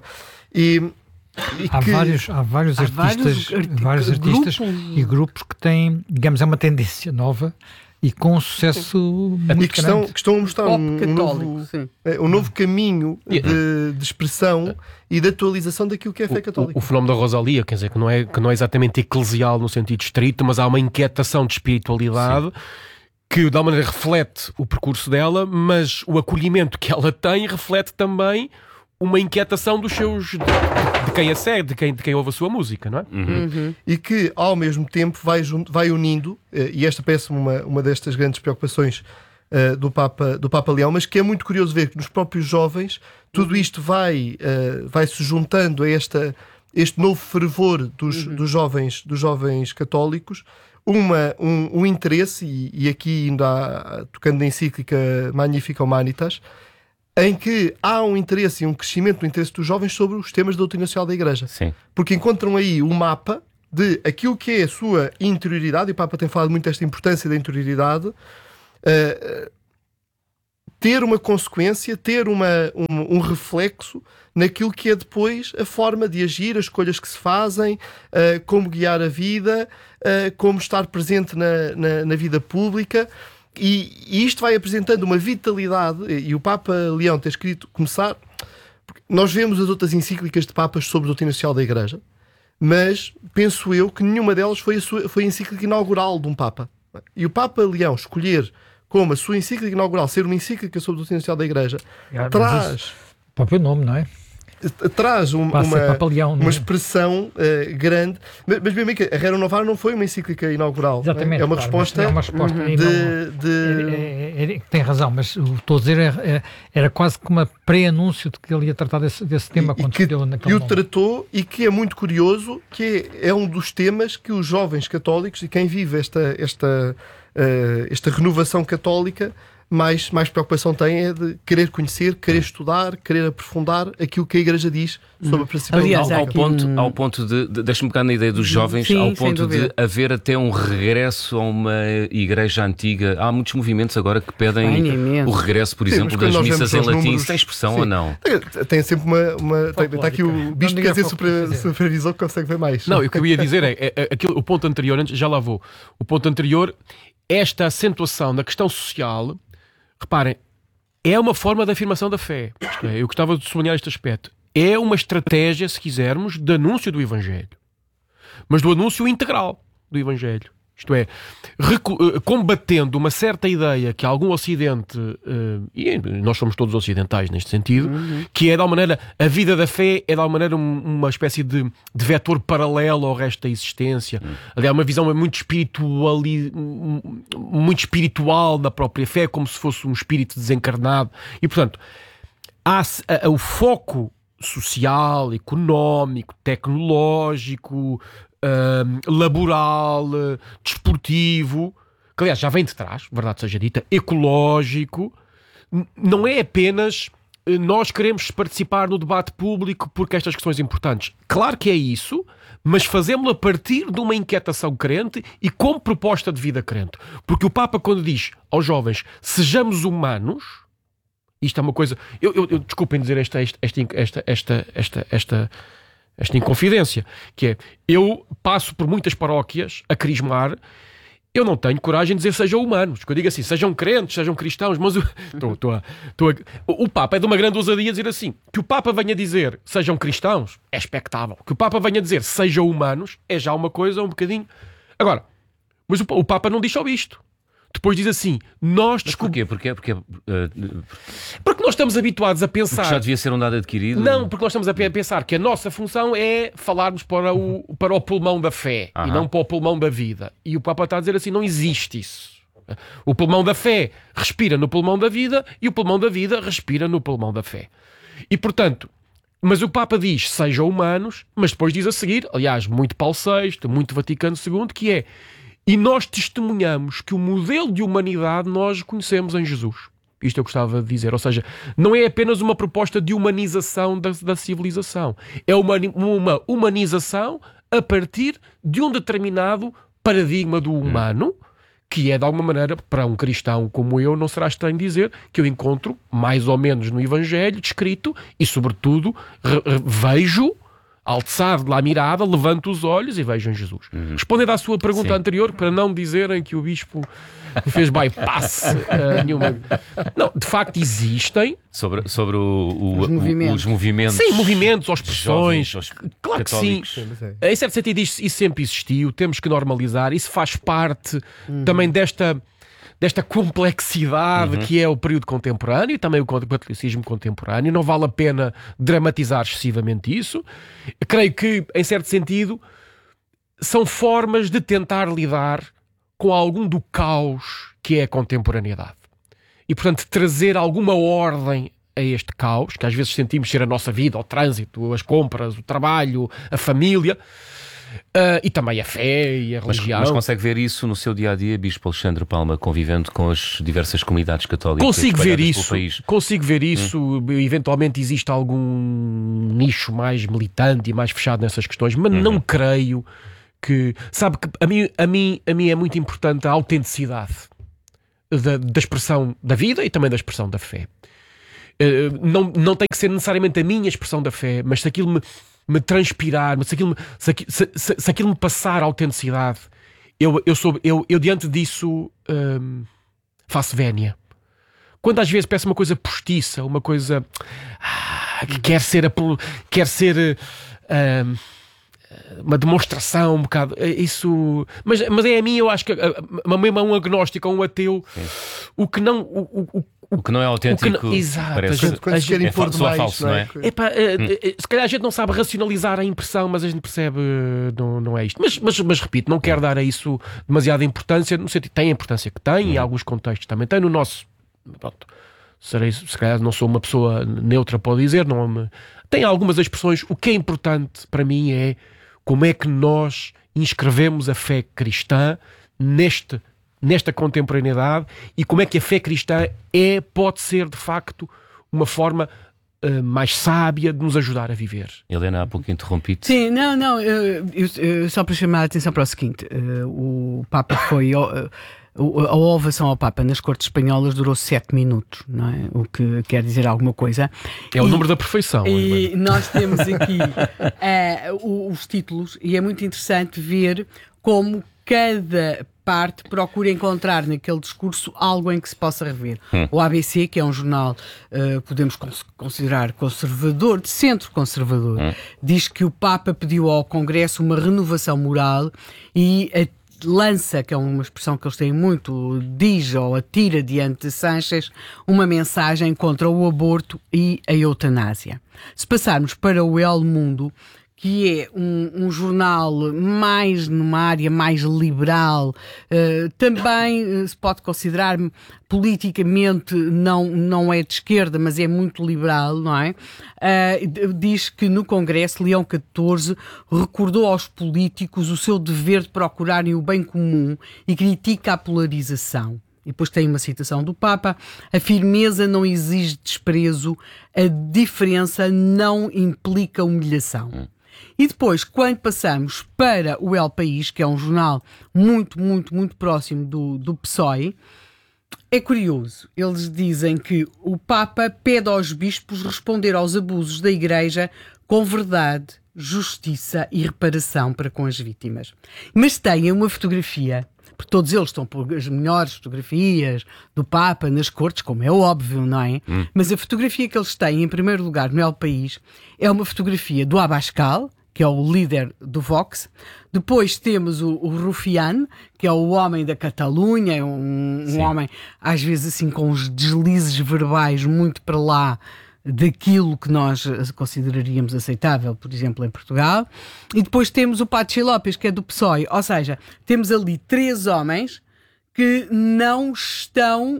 há vários artistas e grupos que têm, digamos, é uma tendência nova e com um sucesso muito grande. Que estão a mostrar um novo caminho de expressão e de atualização daquilo que é a fé católica. O fenómeno da Rosalia, quer dizer, que não é exatamente eclesial no sentido estrito, mas há uma inquietação de espiritualidade. Sim. Que de alguma maneira reflete o percurso dela, mas o acolhimento que ela tem reflete também uma inquietação dos seus, de quem a segue, de quem ouve a sua música, não é? E que ao mesmo tempo vai unindo, e esta parece uma destas grandes preocupações do Papa Leão, mas que é muito curioso ver que nos próprios jovens tudo isto vai se juntando a este novo fervor dos jovens católicos, um interesse, e aqui ainda tocando na encíclica Magnificat Humanitas, em que há um interesse e um crescimento do interesse dos jovens sobre os temas da doutrina social da Igreja. Sim. Porque encontram aí um mapa de aquilo que é a sua interioridade, e o Papa tem falado muito desta importância da interioridade, ter uma consequência, ter um reflexo naquilo que é depois a forma de agir, as escolhas que se fazem, como guiar a vida, como estar presente na vida pública. E isto vai apresentando uma vitalidade, e o Papa Leão tem escrito, nós vemos as outras encíclicas de Papas sobre a doutrina social da Igreja, mas penso eu que nenhuma delas foi a encíclica inaugural de um Papa. E o Papa Leão escolher como a sua encíclica inaugural ser uma encíclica sobre a doutrina social da Igreja traz... O próprio nome, não é? Traz uma Leão, expressão grande, mas bem que a Rerum Novarum não foi uma encíclica inaugural. Exatamente, é uma resposta, tem razão, mas estou a dizer era quase como uma pré-anúncio de que ele ia tratar desse tema quando escolheu naquele momento. E o tratou, e que é muito curioso, que é um dos temas que os jovens católicos e quem vive esta renovação católica mais preocupação tem é de querer conhecer, querer estudar, querer aprofundar aquilo que a Igreja diz sobre a principalidade. Ao ponto de deixa-me pegar na ideia dos jovens, ao ponto de haver até um regresso a uma igreja antiga. Há muitos movimentos agora que pedem o regresso, por exemplo, das missas em latim. Isso tem expressão ou não? Tem sempre está aqui o bispo que quer dizer supervisor que consegue ver mais. Não, o que eu ia dizer o ponto anterior, antes já lá vou. O ponto anterior, esta acentuação na questão social. Reparem, é uma forma de afirmação da fé. Eu gostava de sublinhar este aspecto. É uma estratégia, se quisermos, de anúncio do Evangelho. Mas do anúncio integral do Evangelho. Isto é, combatendo uma certa ideia que algum Ocidente, e nós somos todos ocidentais neste sentido, que é de alguma maneira, a vida da fé é de alguma maneira uma espécie de vetor paralelo ao resto da existência. Aliás, uma visão muito espiritual da própria fé, como se fosse um espírito desencarnado. E, portanto, o foco social, económico, tecnológico, laboral, desportivo, que aliás já vem de trás, verdade seja dita, ecológico, não é apenas nós queremos participar no debate público porque estas questões importantes. Claro que é isso, mas fazemos-lo a partir de uma inquietação crente e com proposta de vida crente. Porque o Papa, quando diz aos jovens, sejamos humanos, isto é uma coisa... Desculpem dizer esta inconfidência, que é, eu passo por muitas paróquias a crismar, eu não tenho coragem de dizer sejam humanos, que eu digo assim, sejam crentes, sejam cristãos, mas o Papa é de uma grande ousadia dizer assim, que o Papa venha dizer sejam cristãos, é expectável, que o Papa venha dizer sejam humanos, é já uma coisa um bocadinho... Agora, mas o Papa não diz só isto. Depois diz assim, nós descobrimos... Porquê? Porque nós estamos habituados a pensar... Porque já devia ser um dado adquirido? Não, porque nós estamos a pensar que a nossa função é falarmos para o pulmão da fé e não para o pulmão da vida. E o Papa está a dizer assim, não existe isso. O pulmão da fé respira no pulmão da vida e o pulmão da vida respira no pulmão da fé. E, portanto... Mas o Papa diz, sejam humanos, mas depois diz a seguir, aliás, muito Paulo VI, muito Vaticano II, que é... E nós testemunhamos que o modelo de humanidade nós conhecemos em Jesus. Isto eu gostava de dizer. Ou seja, não é apenas uma proposta de humanização da civilização. É uma humanização a partir de um determinado paradigma do humano, que é, de alguma maneira, para um cristão como eu, não será estranho dizer que eu encontro, mais ou menos no Evangelho, descrito, e, sobretudo, vejo... alçado lá a mirada, levanto os olhos e vejo em Jesus. Respondendo à sua pergunta anterior, para não dizerem que o Bispo fez bypass nenhuma... Não, de facto existem... Sobre os movimentos... Sim, movimentos, expressões... Claro católicos. Que sim. Em certo sentido, isso sempre existiu, temos que normalizar, isso faz parte também desta complexidade que é o período contemporâneo e também o catolicismo contemporâneo. Não vale a pena dramatizar excessivamente isso. Creio que, em certo sentido, são formas de tentar lidar com algum do caos que é a contemporaneidade. E, portanto, trazer alguma ordem a este caos, que às vezes sentimos ser a nossa vida, o trânsito, as compras, o trabalho, a família... E também a fé e a religião. Mas consegue ver isso no seu dia-a-dia, Bispo Alexandre Palma, convivendo com as diversas comunidades católicas? Consigo ver isso. Eventualmente existe algum nicho mais militante e mais fechado nessas questões, mas não creio que... Sabe que a mim é muito importante a autenticidade da expressão da vida e também da expressão da fé. Não tem que ser necessariamente a minha expressão da fé, mas se aquilo me transpirar, se aquilo me passar a autenticidade, eu diante disso faço vénia. Quando às vezes peço uma coisa postiça, uma coisa que quer ser uma demonstração um bocado, isso, mas é a mim, eu acho que mesmo a um agnóstico, a um ateu, o que não é autêntico, parece quando se quer impor demais, falso, não é? Se calhar a gente não sabe racionalizar a impressão, mas a gente percebe, não é isto. Mas repito, não quero dar a isso demasiada importância, no sentido, tem a importância que tem, e alguns contextos também tem. No nosso, pronto, se calhar não sou uma pessoa neutra para dizer, tem algumas expressões. O que é importante para mim é como é que nós inscrevemos a fé cristã nesta contemporaneidade, e como é que a fé cristã pode ser de facto uma forma mais sábia de nos ajudar a viver. Helena, há pouco interrompi-te. Sim, eu só para chamar a atenção para o seguinte, o Papa foi... A ovação ao Papa nas Cortes Espanholas durou 7 minutos, não é? O que quer dizer alguma coisa. É o número da perfeição. E nós temos aqui os títulos, e é muito interessante ver como cada parte procura encontrar naquele discurso algo em que se possa rever. O ABC, que é um jornal, podemos considerar conservador, de centro conservador, diz que o Papa pediu ao Congresso uma renovação moral e lança, que é uma expressão que eles têm muito, diz ou atira diante de Sánchez uma mensagem contra o aborto e a eutanásia. Se passarmos para o El Mundo, que é um jornal mais numa área mais liberal, também se pode considerar politicamente não é de esquerda, mas é muito liberal, não é? Diz que no Congresso Leão XIV recordou aos políticos o seu dever de procurarem o bem comum e critica a polarização. E depois tem uma citação do Papa: a firmeza não exige desprezo, a diferença não implica humilhação. E depois, quando passamos para o El País, que é um jornal muito, muito, muito próximo do PSOE, é curioso. Eles dizem que o Papa pede aos bispos responder aos abusos da Igreja com verdade, justiça e reparação para com as vítimas. Mas têm uma fotografia, porque todos eles estão por as melhores fotografias do Papa nas cortes, como é óbvio, não é? Mas a fotografia que eles têm, em primeiro lugar, no El País, é uma fotografia do Abascal, que é o líder do Vox. Depois temos o Rufián, que é o homem da Catalunha, um homem, às vezes assim, com os deslizes verbais muito para lá daquilo que nós consideraríamos aceitável, por exemplo, em Portugal. E depois temos o Patxi López, que é do PSOE. Ou seja, temos ali 3 homens que não estão,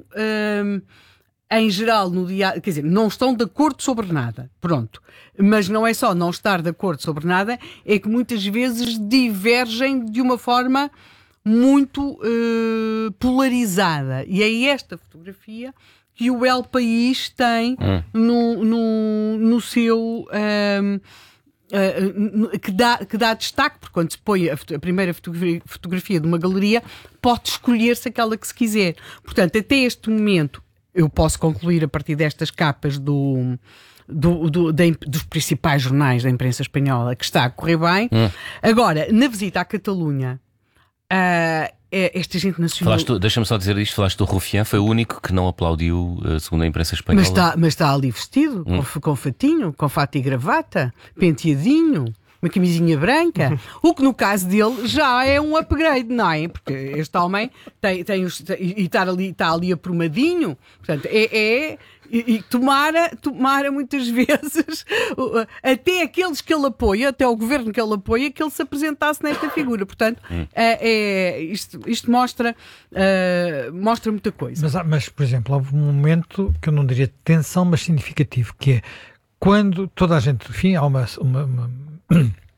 em geral, no dia... Quer dizer, não estão de acordo sobre nada. Pronto. Mas não é só não estar de acordo sobre nada, é que muitas vezes divergem de uma forma muito polarizada. E é esta fotografia que o El País tem no seu... que dá destaque, porque quando se põe a primeira fotografia de uma galeria, pode escolher-se aquela que se quiser. Portanto, até este momento, eu posso concluir a partir destas capas dos principais jornais da imprensa espanhola que está a correr bem. Agora, na visita à Catalunha, esta gente nacional... Deixa-me só dizer isto, falaste do Rufián, foi o único que não aplaudiu, segundo a imprensa espanhola. Mas está ali vestido, com fatinho, com fato e gravata, penteadinho, uma camisinha branca, o que no caso dele já é um upgrade, não é? Porque este homem está ali aprumadinho, portanto, e tomara muitas vezes até aqueles que ele apoia, até o governo que ele apoia, que ele se apresentasse nesta figura. Portanto, isto mostra muita coisa. Mas, por exemplo, houve um momento que eu não diria de tensão, mas significativo, que é quando toda a gente, enfim, há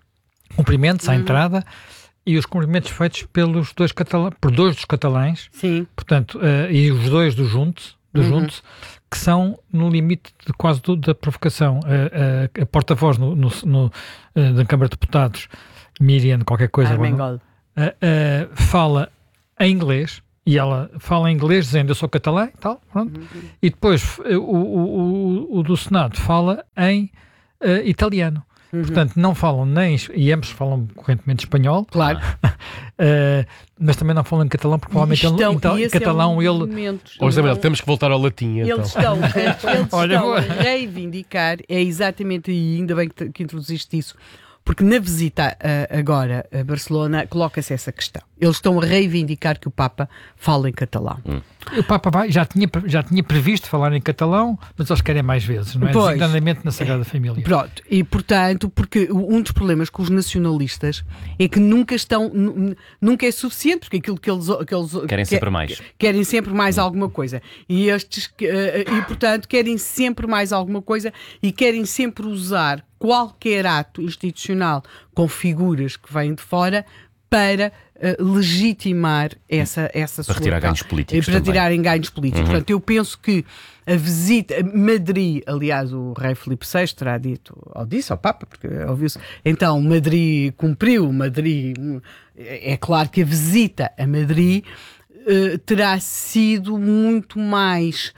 cumprimentos à entrada, e os cumprimentos feitos por dois dos catalães, Sim. portanto, e os dois do Junts, que são no limite de quase da provocação. A porta-voz da Câmara de Deputados, Miriam, qualquer coisa, Armengol. fala em inglês, e ela fala em inglês dizendo eu sou catalã e tal, pronto. E depois o do Senado fala em italiano. Portanto, não falam e ambos falam correntemente espanhol. Claro. Mas também não falam em catalão, porque provavelmente em catalão ele... Temos que voltar ao latim, então. Eles estão a reivindicar, é exatamente aí, ainda bem que introduziste isso, porque na visita agora a Barcelona coloca-se essa questão. Eles estão a reivindicar que o Papa fala em catalão. O Papa já tinha previsto falar em catalão, mas eles querem mais vezes, não é? Designadamente na Sagrada Família. Pronto, e portanto, porque um dos problemas com os nacionalistas é que nunca é suficiente, porque aquilo que eles querem sempre mais. Querem sempre mais alguma coisa. E portanto, querem sempre mais alguma coisa e querem sempre usar qualquer ato institucional com figuras que vêm de fora para legitimar essa sua... Para retirar ganhos políticos para tirarem ganhos políticos. Portanto, eu penso que a visita a Madrid, aliás, o rei Filipe VI terá dito, ou disse ao Papa, porque ouviu-se, então Madrid cumpriu, é claro que a visita a Madrid terá sido muito mais...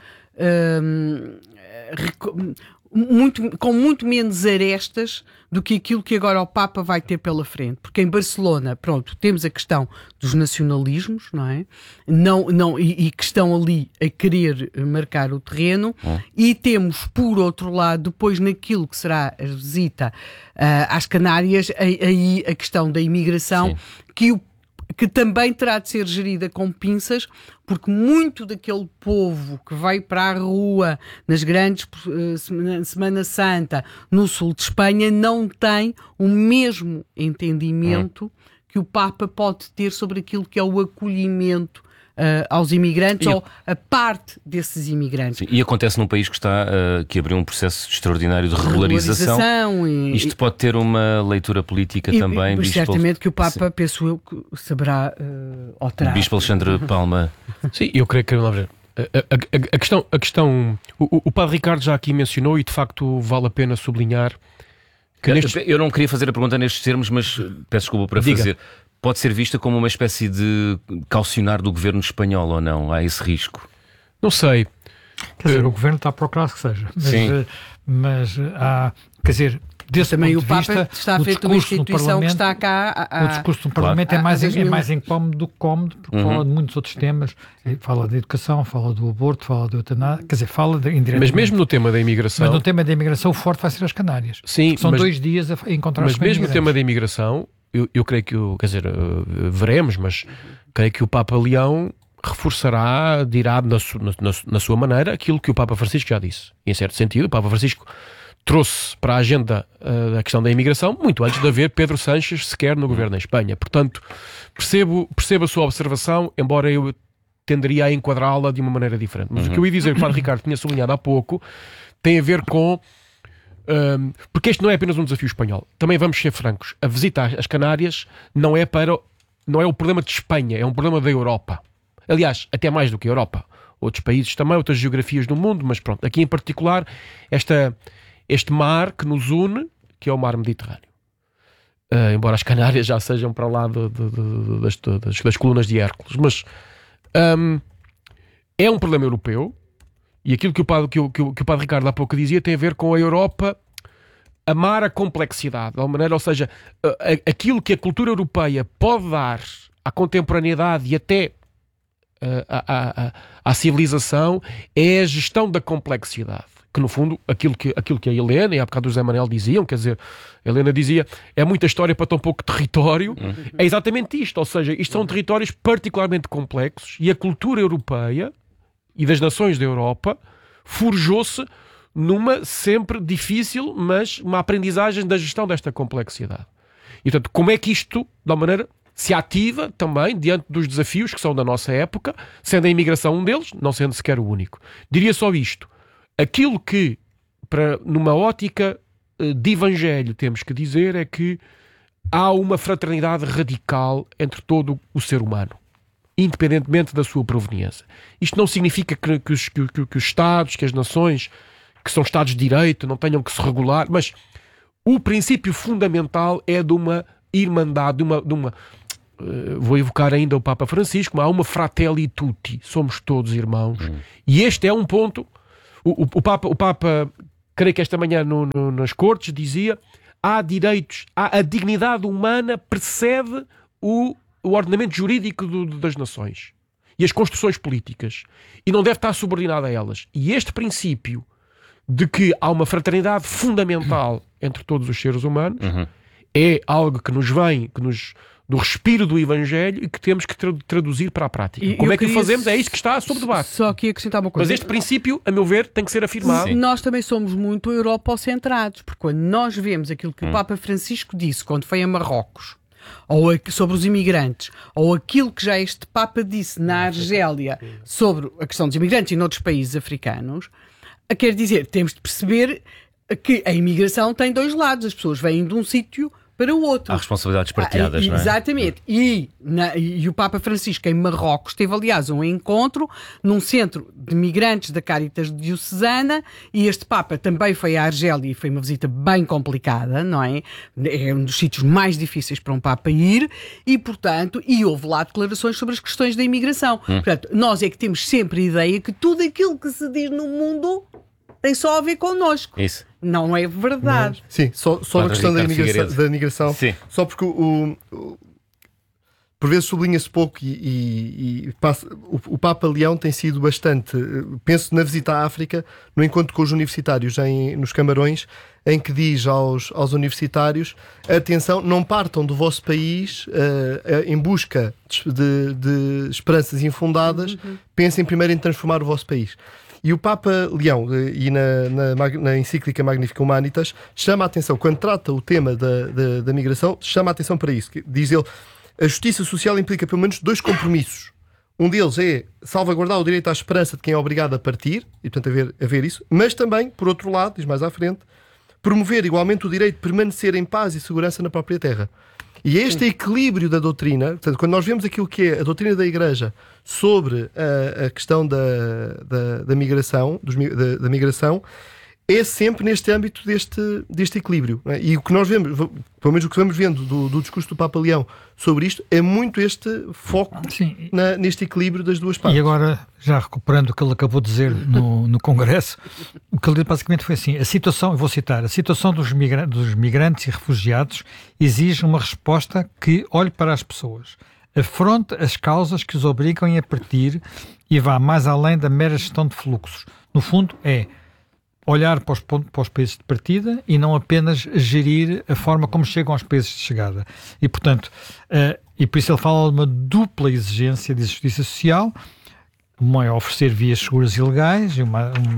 com muito menos arestas do que aquilo que agora o Papa vai ter pela frente. Porque em Barcelona, pronto, temos a questão dos nacionalismos, não é? E que estão ali a querer marcar o terreno, e temos, por outro lado, depois naquilo que será a visita às Canárias, aí a questão da imigração, que também terá de ser gerida com pinças, porque muito daquele povo que vai para a rua nas grandes Semana Santa no sul de Espanha não tem o mesmo entendimento que o Papa pode ter sobre aquilo que é o acolhimento aos imigrantes, ou a parte desses imigrantes. Sim, e acontece num país que abriu um processo extraordinário de regularização. Isto pode ter uma leitura política também. Mas certamente que o Papa, penso eu, que saberá ou terá. Bispo Alexandre Palma. Sim, eu creio que a questão o Padre Ricardo já aqui mencionou, e de facto vale a pena sublinhar que eu não queria fazer a pergunta nestes termos, mas peço desculpa para fazer. Pode ser vista como uma espécie de calcionar do governo espanhol, ou não? Há esse risco? Não sei. Quer dizer, o governo está a procurar que seja. Mas há... Quer dizer, desse também ponto o Papa de vista, está feito uma instituição que está cá... O discurso no Parlamento é mais incómodo do que cómodo, porque fala de muitos outros temas. Fala da educação, fala do aborto, fala da eutanásia, quer dizer, fala indiretamente. Mas mesmo no tema da imigração... Mas no tema da imigração o forte vai ser as Canárias. Sim, são 2 dias a encontrar-se com imigrantes. Mas mesmo no tema da imigração, eu creio que, veremos, mas creio que o Papa Leão reforçará, dirá na sua maneira aquilo que o Papa Francisco já disse. E, em certo sentido, o Papa Francisco trouxe para a agenda a questão da imigração muito antes de haver Pedro Sánchez sequer no governo em Espanha. Portanto, percebo a sua observação, embora eu tenderia a enquadrá-la de uma maneira diferente. Mas o que eu ia dizer, que o Padre Ricardo tinha sublinhado há pouco, tem a ver com... porque este não é apenas um desafio espanhol. Também vamos ser francos. A visita às Canárias não é o problema de Espanha, é um problema da Europa. Aliás, até mais do que a Europa. Outros países também, outras geografias do mundo, mas pronto. Aqui em particular, este mar que nos une, que é o mar Mediterrâneo. Embora as Canárias já sejam para lá das colunas de Hércules. Mas é um problema europeu. E aquilo que o Padre Ricardo há pouco dizia tem a ver com a Europa amar a complexidade, de alguma maneira, ou seja, aquilo que a cultura europeia pode dar à contemporaneidade e até à civilização é a gestão da complexidade. Que no fundo, aquilo que a Helena e há bocado o José Manuel diziam, quer dizer, a Helena dizia, é muita história para tão pouco território. É exatamente isto, ou seja, isto são territórios particularmente complexos e a cultura europeia e das nações da Europa forjou-se numa sempre difícil, mas uma aprendizagem da gestão desta complexidade. E portanto, como é que isto, de alguma maneira, se ativa também diante dos desafios que são da nossa época, sendo a imigração um deles, não sendo sequer o único. Diria só isto. Aquilo que, numa ótica de evangelho, temos que dizer é que há uma fraternidade radical entre todo o ser humano, independentemente da sua proveniência. Isto não significa que os Estados, que as nações, que são Estados de Direito, não tenham que se regular, mas o princípio fundamental é de uma irmandade, vou evocar ainda o Papa Francisco, mas há uma fratelli tutti, somos todos irmãos. E este é um ponto. O Papa, creio que esta manhã nas Cortes dizia: há direitos, a dignidade humana precede o ordenamento jurídico das nações e as construções políticas, e não deve estar subordinado a elas. E este princípio de que há uma fraternidade fundamental entre todos os seres humanos é algo que nos vem, do respiro do Evangelho, e que temos que traduzir para a prática. Como é que o fazemos? É isso que está sob debate. Só aqui acrescentar uma coisa. Mas este princípio, a meu ver, tem que ser afirmado. Sim. Nós também somos muito europocentrados, porque quando nós vemos aquilo que o Papa Francisco disse quando foi a Marrocos, ou sobre os imigrantes, ou aquilo que já este Papa disse na Argélia sobre a questão dos imigrantes e noutros países africanos, quer dizer, temos de perceber que a imigração tem dois lados. As pessoas vêm de um sítio para o outro. Há responsabilidades partilhadas, não é? Exatamente. E o Papa Francisco em Marrocos teve, aliás, um encontro num centro de migrantes da Caritas Diocesana, e este Papa também foi à Argélia e foi uma visita bem complicada, não é? É um dos sítios mais difíceis para um Papa ir, e, portanto, houve lá declarações sobre as questões da imigração. Portanto, nós é que temos sempre a ideia que tudo aquilo que se diz no mundo tem só a ver connosco. Isso. Não é verdade. Sim, só a questão da imigração. Sim. Só porque por vezes sublinha-se pouco o Papa Leão tem sido bastante, penso na visita à África, no encontro com os universitários nos Camarões, em que diz aos universitários: atenção, não partam do vosso país em busca de esperanças infundadas, pensem primeiro em transformar o vosso país. E o Papa Leão, e na encíclica Magnificat Humanitas, chama a atenção, quando trata o tema da migração, chama a atenção para isso. Diz ele: a justiça social implica pelo menos dois compromissos. Um deles é salvaguardar o direito à esperança de quem é obrigado a partir, e portanto haver isso, mas também, por outro lado, diz mais à frente, promover igualmente o direito de permanecer em paz e segurança na própria terra. E este equilíbrio da doutrina, portanto, quando nós vemos aquilo que é a doutrina da Igreja sobre a questão da migração, da migração, é sempre neste âmbito deste equilíbrio. Não é? E o que nós vemos, pelo menos o que vamos vendo do discurso do Papa Leão sobre isto, é muito este foco neste equilíbrio das duas partes. E agora, já recuperando o que ele acabou de dizer no Congresso, o que ele disse basicamente foi assim: a situação, eu vou citar, a situação dos migrantes e refugiados exige uma resposta que olhe para as pessoas, afronte as causas que os obrigam a partir e vá mais além da mera gestão de fluxos. No fundo, é olhar para os países de partida e não apenas gerir a forma como chegam aos países de chegada. E, portanto, e por isso ele fala de uma dupla exigência de justiça social. Uma é oferecer vias seguras e legais, e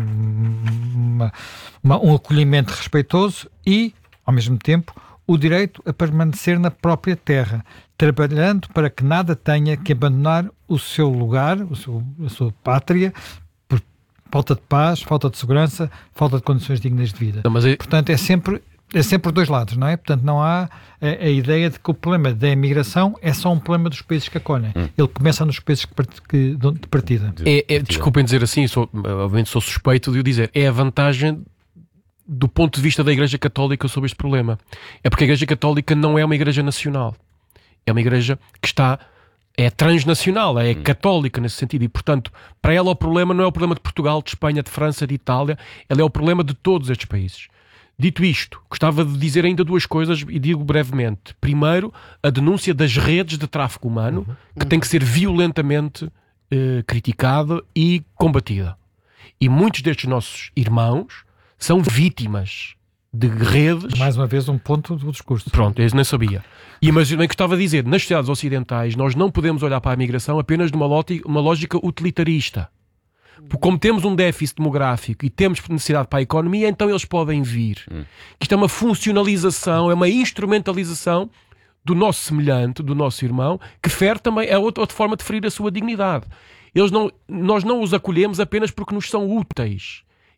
um acolhimento respeitoso e, ao mesmo tempo, o direito a permanecer na própria terra, trabalhando para que nada tenha que abandonar o seu lugar, a sua pátria, falta de paz, falta de segurança, falta de condições dignas de vida. Não, portanto, é sempre dois lados, não é? Portanto, não há a ideia de que o problema da imigração é só um problema dos países que acolhem. Ele começa nos países de partida. Desculpem dizer assim, obviamente sou suspeito de o dizer, é a vantagem do ponto de vista da Igreja Católica sobre este problema. É porque a Igreja Católica não é uma igreja nacional. É uma igreja que é transnacional, é católica nesse sentido, e portanto, para ela o problema não é o problema de Portugal, de Espanha, de França, de Itália, ela é o problema de todos estes países. Dito isto, gostava de dizer ainda duas coisas e digo brevemente. Primeiro, a denúncia das redes de tráfico humano, que tem que ser violentamente criticada e combatida. E muitos destes nossos irmãos são vítimas de redes. Mais uma vez um ponto do discurso. Pronto, eu nem sabia. Mas eu nem gostava de dizer, nas sociedades ocidentais nós não podemos olhar para a migração apenas de uma lógica utilitarista. Porque como temos um déficit demográfico e temos necessidade para a economia, então eles podem vir. Isto é uma funcionalização, é uma instrumentalização do nosso semelhante, do nosso irmão, que fere também, é outra forma de ferir a sua dignidade. Nós não os acolhemos apenas porque nos são úteis.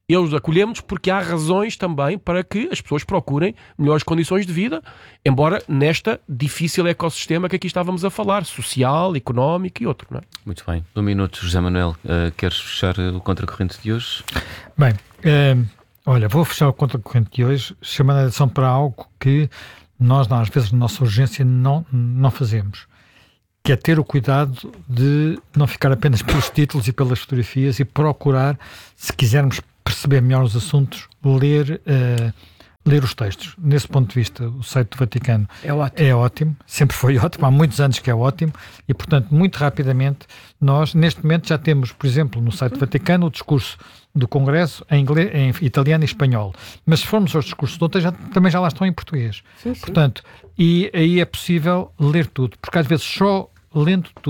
eles acolhemos porque há razões também para que as pessoas procurem melhores condições de vida, embora nesta difícil ecossistema que aqui estávamos a falar, social, económico e outro, não é? Muito bem. 1 minuto, José Manuel. Queres fechar o Contracorrente de hoje? Bem, olha, vou fechar o Contracorrente de hoje, chamando a atenção para algo que nós, às vezes, na nossa urgência, não fazemos, que é ter o cuidado de não ficar apenas pelos títulos e pelas fotografias e procurar, se quisermos perceber melhor os assuntos, ler os textos. Nesse ponto de vista, o site do Vaticano é ótimo, sempre foi ótimo, há muitos anos que é ótimo, e, portanto, muito rapidamente, nós, neste momento, já temos, por exemplo, no site do Vaticano, o discurso do Congresso em inglês, em italiano e espanhol. Mas se formos aos discursos de outras, também já lá estão em português. Sim. Portanto, e aí é possível ler tudo, porque às vezes só lendo tudo